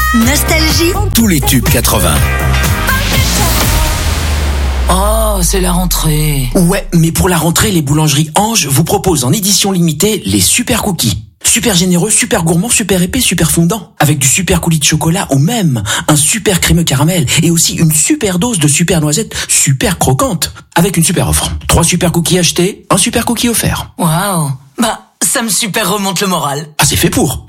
Nostalgie. Tous les tubes 80. Oh, c'est la rentrée. Ouais, mais pour la rentrée, les boulangeries Ange vous proposent en édition limitée les super cookies. Super généreux, super gourmand, super épais, super fondant. Avec du super coulis de chocolat ou même un super crémeux caramel. Et aussi une super dose de super noisettes super croquantes. Avec une super offre. 3 super cookies achetés, un super cookie offert. Waouh. Bah, ça me super remonte le moral. Ah, c'est fait pour.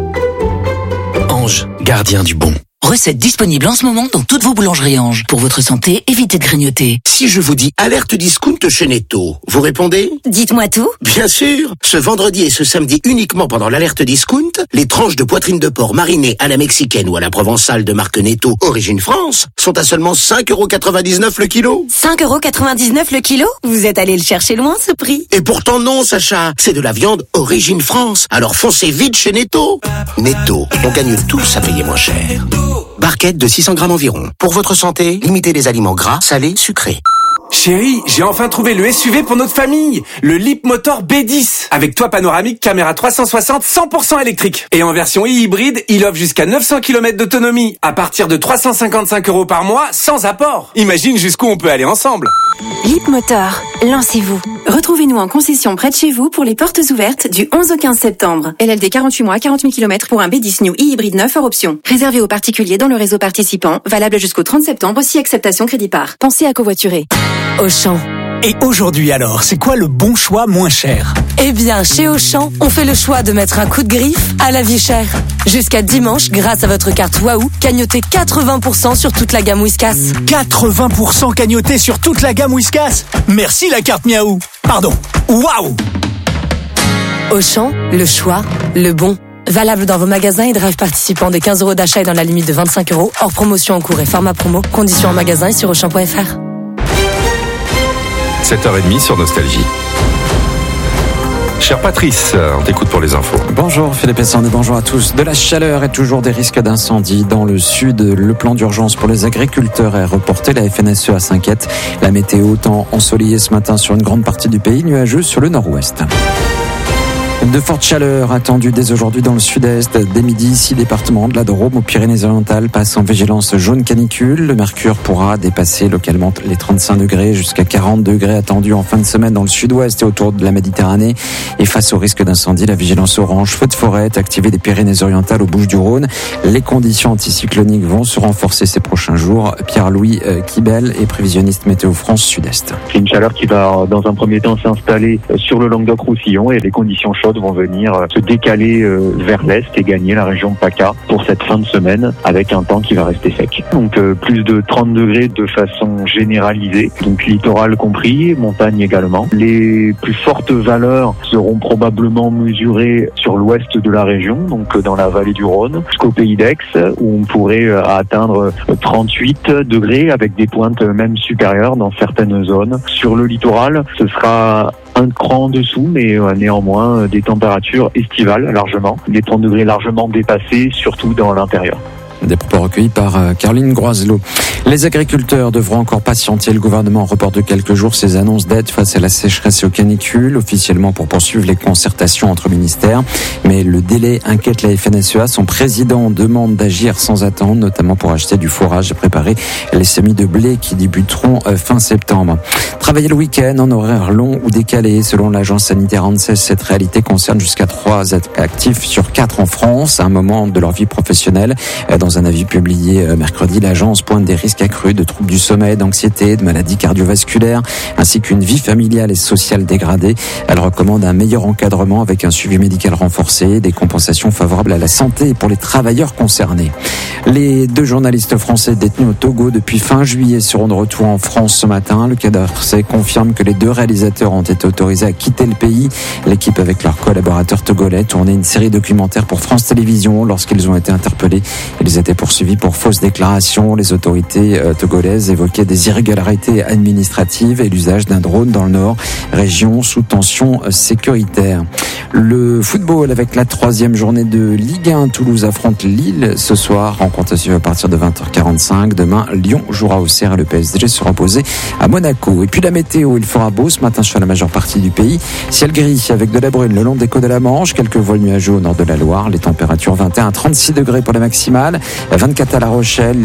Ange, gardien du bon. Recette disponible en ce moment dans toutes vos boulangeries Ange. Pour votre santé, évitez de grignoter. Si je vous dis alerte discount chez Netto, vous répondez? Dites-moi tout. Bien sûr. Ce vendredi et ce samedi uniquement pendant l'alerte discount, les tranches de poitrine de porc marinées à la mexicaine ou à la provençale de marque Netto Origine France sont à seulement 5,99€ le kilo. 5,99€ le kilo? Vous êtes allé le chercher loin, ce prix. Et pourtant non, Sacha. C'est de la viande Origine France. Alors foncez vite chez Netto. Netto, on gagne tous à payer moins cher. Barquette de 600 grammes environ. Pour votre santé, limitez les aliments gras, salés, sucrés. Chérie, j'ai enfin trouvé le SUV pour notre famille, le Leapmotor B10, avec toit panoramique, caméra 360, 100% électrique. Et en version hybride, il offre jusqu'à 900 km d'autonomie, à partir de 355€ par mois, sans apport. Imagine jusqu'où on peut aller ensemble. Leapmotor, lancez-vous. Retrouvez-nous en concession près de chez vous pour les portes ouvertes du 11 au 15 septembre. LLD 48 mois, 40 000 km pour un B10 New e-hybride 9 hors option. Réservé aux particuliers dans le réseau participant, valable jusqu'au 30 septembre, si acceptation crédit par. Pensez à covoiturer. Auchan. Et aujourd'hui alors, c'est quoi le bon choix moins cher? Eh bien, chez Auchan, on fait le choix de mettre un coup de griffe à la vie chère. Jusqu'à dimanche, grâce à votre carte Waouh, cagnotez 80% sur toute la gamme Whiskas. 80% cagnoté sur toute la gamme Whiskas. Merci la carte Miaou. Pardon, Waouh. Auchan, le choix, le bon. Valable dans vos magasins et drive participants des 15€ d'achat et dans la limite de 25€. Hors promotion en cours et format promo. Conditions en magasin et sur auchan.fr. 7h30 sur Nostalgie. Cher Patrice, on t'écoute pour les infos. Bonjour Philippe Essandé, bonjour à tous. De la chaleur et toujours des risques d'incendie dans le sud. Le plan d'urgence pour les agriculteurs est reporté. La FNSEA s'inquiète. La météo, temps ensoleillé ce matin sur une grande partie du pays, nuageux sur le nord-ouest. De fortes chaleurs attendues dès aujourd'hui dans le sud-est. Dès midi, 6 départements de la Drôme aux Pyrénées-Orientales passent en vigilance jaune canicule. Le mercure pourra dépasser localement les 35 degrés jusqu'à 40 degrés attendus en fin de semaine dans le sud-ouest et autour de la Méditerranée. Et face au risque d'incendie, la vigilance orange feu de forêt est activée des Pyrénées-Orientales aux Bouches-du-Rhône. Les conditions anticycloniques vont se renforcer ces prochains jours. Pierre-Louis Kibel est prévisionniste Météo France Sud-Est. C'est une chaleur qui va dans un premier temps s'installer sur le Languedoc-Roussillon et les conditions chaudes vont venir se décaler vers l'est et gagner la région de PACA pour cette fin de semaine avec un temps qui va rester sec. Donc plus de 30 degrés de façon généralisée, donc littoral compris, montagne également. Les plus fortes valeurs seront probablement mesurées sur l'ouest de la région, donc dans la vallée du Rhône, jusqu'au Pays d'Aix où on pourrait atteindre 38 degrés avec des pointes même supérieures dans certaines zones. Sur le littoral, ce sera un cran en dessous, mais néanmoins des températures estivales largement. Les 30 degrés largement dépassés, surtout dans l'intérieur. Des propos recueillis par Caroline Groiselot. Les agriculteurs devront encore patienter. Le gouvernement reporte de quelques jours ses annonces d'aide face à la sécheresse et aux canicules, officiellement pour poursuivre les concertations entre ministères. Mais le délai inquiète la FNSEA. Son président demande d'agir sans attendre, notamment pour acheter du fourrage et préparer les semis de blé qui débuteront fin septembre. Travailler le week-end en horaire long ou décalé, selon l'agence sanitaire ANSES, cette réalité concerne jusqu'à 3 actifs sur 4 en France, à un moment de leur vie professionnelle. Dans un avis publié mercredi, l'agence pointe des risques accrus de troubles du sommeil, d'anxiété, de maladies cardiovasculaires, ainsi qu'une vie familiale et sociale dégradée. Elle recommande un meilleur encadrement avec un suivi médical renforcé, des compensations favorables à la santé pour les travailleurs concernés. Les 2 journalistes français détenus au Togo depuis fin juillet seront de retour en France ce matin. Le Quai d'Orsay confirme que les 2 réalisateurs ont été autorisés à quitter le pays. L'équipe, avec leurs collaborateurs togolais, tournait une série documentaire pour France Télévisions. Lorsqu'ils ont été interpellés, ils étaient poursuivis pour fausses déclarations. Les autorités togolaises évoquaient des irrégularités administratives et l'usage d'un drone dans le nord, région sous tension sécuritaire. Le football avec la 3e journée de Ligue 1. Toulouse affronte Lille ce soir. Rencontre à suivre à partir de 20h45. Demain, Lyon jouera au Serre et le PSG sera opposé à Monaco. Et puis la météo, il fera beau ce matin sur la majeure partie du pays. Ciel gris avec de la bruine le long des côtes de la Manche. Quelques voiles nuageux au nord de la Loire. Les températures 21 à 36 degrés pour la maximale. 24 à La Rochelle.